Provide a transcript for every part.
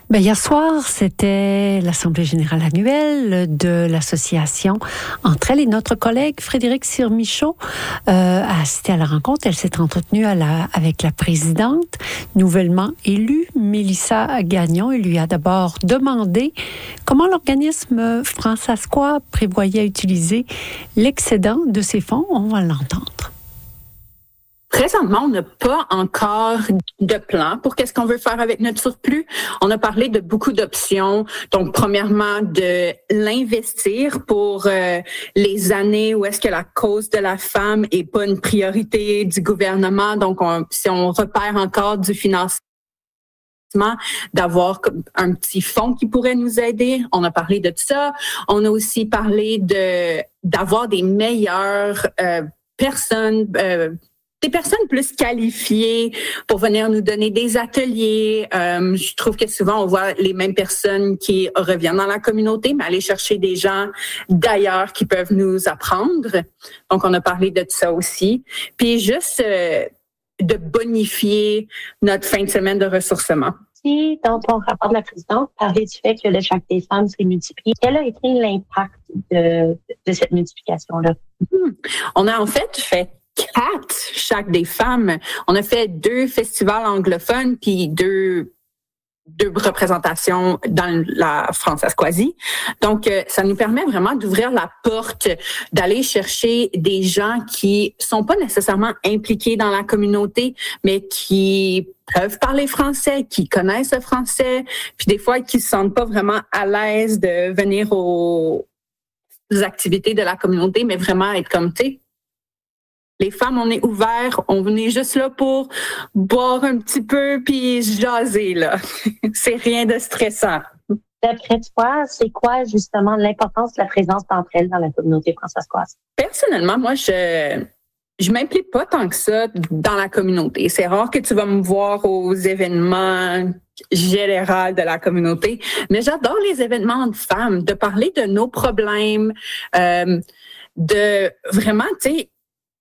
Ben, hier soir, c'était l'Assemblée générale annuelle de l'association Entre elles et notre collègue Frédéric Cyr-Michaud a assisté à la rencontre. Elle s'est entretenue avec la présidente nouvellement élue, Mélissa Gagnon. Il lui a d'abord demandé comment l'organisme Francescois prévoyait utiliser l'excédent de ses fonds. On va l'entendre. Présentement, on n'a pas encore de plan pour qu'est-ce qu'on veut faire avec notre surplus. On a parlé de beaucoup d'options. Donc, premièrement, de l'investir pour les années où est-ce que la cause de la femme est pas une priorité du gouvernement. Donc, si on repère encore du financement, d'avoir un petit fonds qui pourrait nous aider. On a parlé de ça. On a aussi parlé d'avoir des meilleures personnes. Des personnes plus qualifiées pour venir nous donner des ateliers. Je trouve que souvent, on voit les mêmes personnes qui reviennent dans la communauté, mais aller chercher des gens d'ailleurs qui peuvent nous apprendre. Donc, on a parlé de ça aussi. Puis juste de bonifier notre fin de semaine de ressourcement. Si, dans ton rapport de la présidente, parler du fait que le chèque des femmes s'est multiplié, quel a été l'impact de cette multiplication-là? On a en fait 4 chaque des femmes. On a fait 2 festivals anglophones puis 2 représentations dans la Francescoisie. Donc, ça nous permet vraiment d'ouvrir la porte, d'aller chercher des gens qui sont pas nécessairement impliqués dans la communauté, mais qui peuvent parler français, qui connaissent le français, puis des fois qui se sentent pas vraiment à l'aise de venir aux activités de la communauté, mais vraiment être comme, tu sais, les femmes, on est ouverts, on venait juste là pour boire un petit peu puis jaser, là. C'est rien de stressant. D'après toi, c'est quoi justement l'importance de la présence d'entre elles dans la communauté francescoise? Personnellement, moi, je m'implique pas tant que ça dans la communauté. C'est rare que tu vas me voir aux événements généraux de la communauté, mais j'adore les événements de femmes, de parler de nos problèmes, de vraiment, tu sais,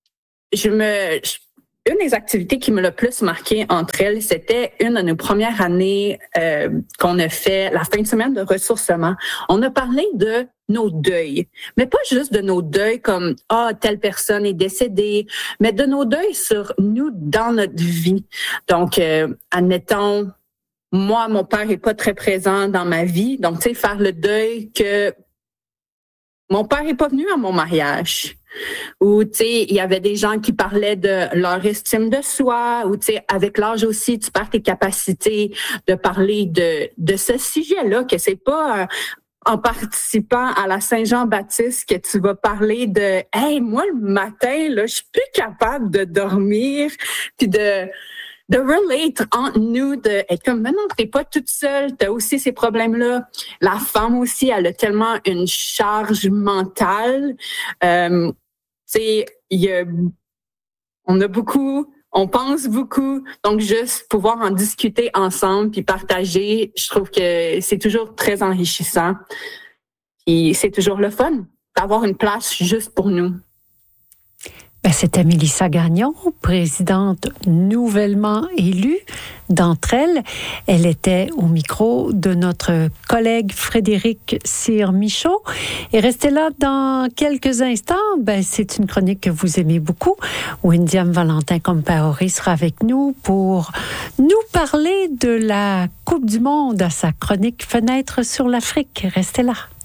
une des activités qui me l'a plus marqué entre elles, c'était une de nos premières années qu'on a fait la fin de semaine de ressourcement. On a parlé de nos deuils, mais pas juste de nos deuils comme telle personne est décédée, mais de nos deuils sur nous dans notre vie. Donc, admettons, moi, mon père est pas très présent dans ma vie, donc tu sais, faire le deuil que mon père est pas venu à mon mariage. Ou, tu sais, il y avait des gens qui parlaient de leur estime de soi, ou, tu sais, avec l'âge aussi, tu perds tes capacités de parler de ce sujet-là, que c'est pas en participant à la Saint-Jean-Baptiste que tu vas parler de « Hey, moi, le matin, là, je suis plus capable de dormir », puis de relate entre nous, de être comme, mais non, t'es pas toute seule, t'as aussi ces problèmes-là. La femme aussi, elle a tellement une charge mentale. On a beaucoup, on pense beaucoup. Donc, juste pouvoir en discuter ensemble puis partager, je trouve que c'est toujours très enrichissant. Et c'est toujours le fun d'avoir une place juste pour nous. Ben, c'était Mélissa Gagnon, présidente nouvellement élue d'Entre elles. Elle était au micro de notre collègue Frédéric Cyr-Michaud. Et restez là dans quelques instants. Ben, c'est une chronique que vous aimez beaucoup. Wendiam Valentin Compaoré sera avec nous pour nous parler de la Coupe du Monde à sa chronique Fenêtre sur l'Afrique. Restez là.